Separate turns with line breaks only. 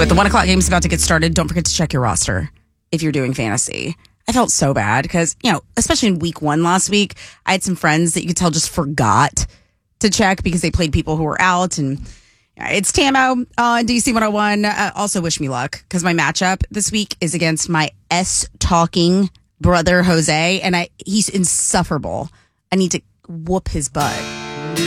it. The 1 o'clock game is about to get started. Don't forget to check your roster if you're doing fantasy. I felt so bad because, especially in week 1 last week, I had some friends that you could tell just forgot to check because they played people who were out. And it's Tamo on DC 101. Also, wish me luck because my matchup this week is against my S-talking brother, Jose, and he's insufferable. I need to whoop his butt.